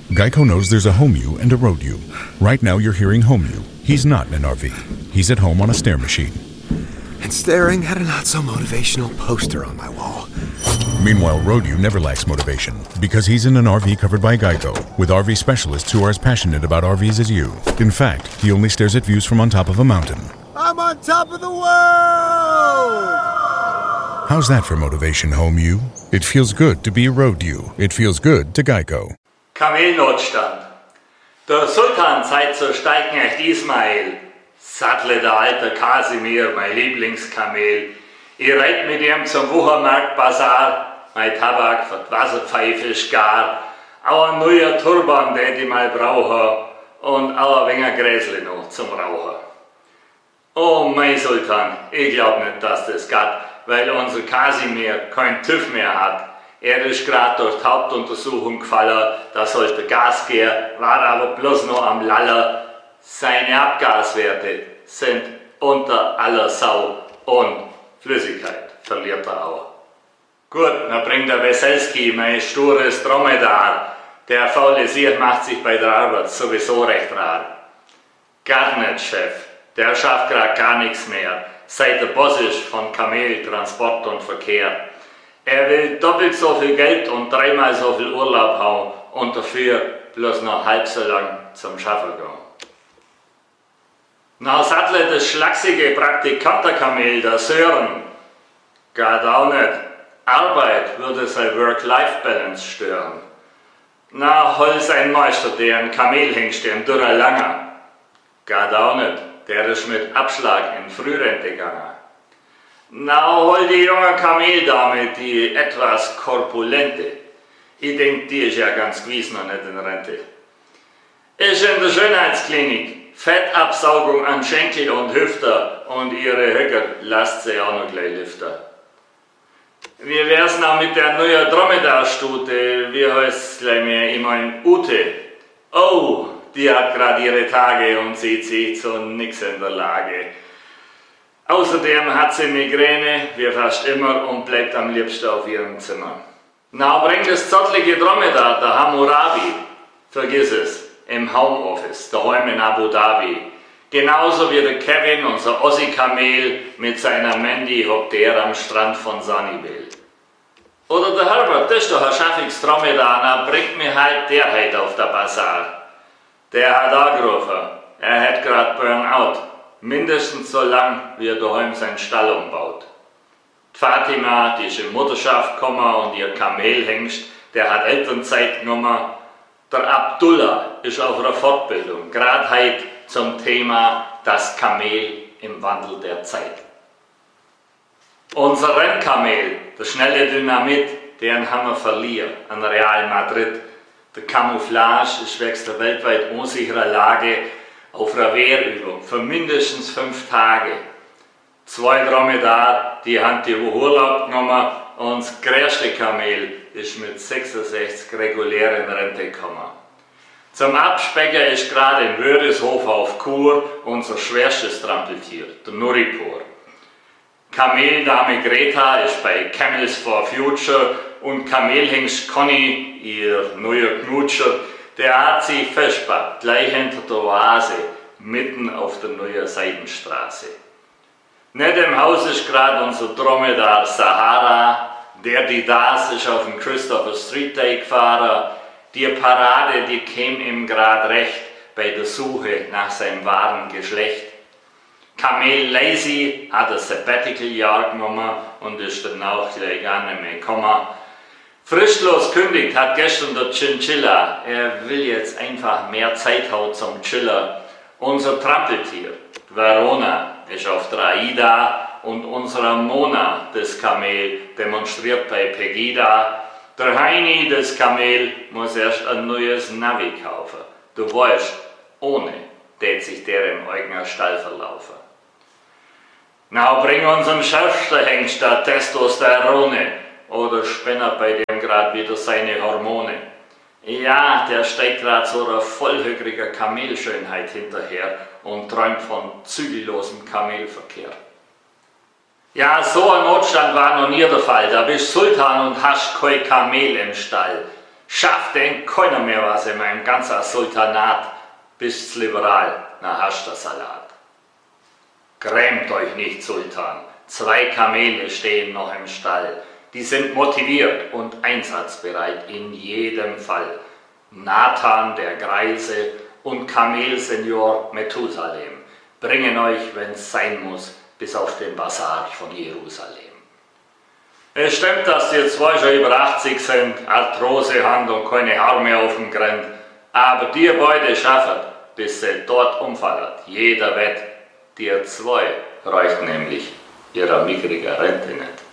Geico knows there's a home you and a road you. Right now you're hearing home you. He's not in an RV. He's at home on a stair machine. And staring at a not-so-motivational poster on my wall. Meanwhile, road you never lacks motivation because he's in an RV covered by Geico with RV specialists who are as passionate about RVs as you. In fact, he only stares at views from on top of a mountain. I'm on top of the world! How's that for motivation, home you? It feels good to be a road you. It feels good to Geico. Kamelnotstand. Der Sultan zeigt zu steigen echt Ismail. Sattle der alte Kasimir, mein Lieblingskamel. Ich reit mit ihm zum Wuchermarktbazar. Mein Tabak für die Wasserpfeife ist gar. Auch ein neuer Turban, den ich mal brauche. Und auch ein wenig Gräsli noch zum Rauchen. Oh, mein Sultan, ich glaub nicht, dass das geht, weil unser Kasimir kein TÜV mehr hat. Er ist gerade durch die Hauptuntersuchung gefallen, da sollte Gas gehen, war aber bloß noch am Lallen. Seine Abgaswerte sind unter aller Sau und Flüssigkeit verliert er auch. Gut, dann bringt der Weselski, mein stures Dromedar. Der faule Sieg macht sich bei der Arbeit sowieso recht rar. Gar nicht, Chef, der schafft gerade gar nichts mehr, seit der Boss ist von Kamel, Transport und Verkehr. Er will doppelt so viel Geld und dreimal so viel Urlaub haben und dafür bloß noch halb so lang zum Schaffen gehen. Na, Sattle das schlachsige Praktikantenkamel, der Sören. Geht auch nicht. Arbeit würde sein Work-Life-Balance stören. Na, hol sein Meister, der ein Kamel hingst, ein dürrer Langer. Geht auch nicht. Der ist mit Abschlag in Frührente gegangen. Na, hol die junge Kameldame, die etwas korpulente. Ich denk, die ist ja ganz gewiss noch nicht in Rente. Ist in der Schönheitsklinik. Fettabsaugung an Schenkel und Hüfte und ihre Höcker lasst sie auch noch gleich lüften. Wie wär's noch mit der neuen Dromedar-Stute? Wie heißt's gleich mehr? Ich mein Ute. Oh, die hat gerade ihre Tage und sieht sich zu nix in der Lage. Außerdem hat sie Migräne, wie fast immer, und bleibt am liebsten auf ihrem Zimmer. Na, bring das zottlige Dromedar, der Hammurabi. Vergiss es, im Homeoffice, daheim in Abu Dhabi. Genauso wie der Kevin, unser Ossi-Kamel, mit seiner Mandy hockt der am Strand von Sunnyvale. Oder der Herbert, das ist doch ein schaffiges Dromedar, na, bringt mir halt der heute auf der Bazar. Der hat angerufen, er hat gerade Burnout. Mindestens so lang, wie er daheim seinen Stall umbaut. Die Fatima, die ist in Mutterschaft gekommen und ihr Kamelhengst, der hat Elternzeit genommen. Der Abdullah ist auf einer Fortbildung, gerade heute zum Thema das Kamel im Wandel der Zeit. Unser Rennkamel, der schnelle Dynamit, den haben wir verliehen an Real Madrid. Der Camouflage ist wegen der weltweit unsicheren Lage auf einer Wehrübung für mindestens 5 Tage. 2 Dromedar, die haben die Urlaub genommen und das größte Kamel ist mit 66 regulär in Rente gekommen. Zum Abspecken ist gerade in Wörishofen auf Kur unser schwerstes Trampeltier, der Nuripur. Kameldame Greta ist bei Camels for Future und Kamelhengst Conny, ihr neuer Knutscher, der hat sich festgepackt, gleich hinter der Oase, mitten auf der neuen Seidenstraße. Nicht im Haus ist gerade unser Dromedar Sahara, der die das ist auf dem Christopher Street Day gefahren. Die Parade, die käme ihm gerade recht bei der Suche nach seinem wahren Geschlecht. Kamel Lazy hat ein Sabbatical-Jahr genommen und ist dann auch gleich gar nicht mehr gekommen. Frischlos kündigt hat gestern der Chinchilla. Er will jetzt einfach mehr Zeit haben zum Chiller. Unser Trampeltier, Verona, ist auf der AIDA und unsere Mona, das Kamel, demonstriert bei Pegida. Der Heini, das Kamel, muss erst ein neues Navi kaufen. Du weißt, ohne tät sich der im eigenen Stall verlaufen. Na, bring unseren Schärfsterhengst der Testosterone oder Spinner bei dem gerade wieder seine Hormone. Ja, der steigt gerade so einer vollhöckriger Kamelschönheit hinterher und träumt von zügellosem Kamelverkehr. Ja, so ein Notstand war noch nie der Fall. Da bist Sultan und hast kein Kamel im Stall. Schafft denn keiner mehr was in meinem ganzen Sultanat, bist's liberal, na hast du Salat. Grämt euch nicht, Sultan, 2 Kamele stehen noch im Stall. Die sind motiviert und einsatzbereit in jedem Fall. Nathan, der Greise, und Kamelsenior Methusalem bringen euch, wenn's sein muss, bis auf den Basar von Jerusalem. Es stimmt, dass die 2 schon über 80 sind, Arthrose, Hand und keine Haare mehr auf dem Grind, aber die beide schaffen, bis sie dort umfallen. Jeder wett, die 2 reicht nämlich ihrer mickrigen Rente nicht.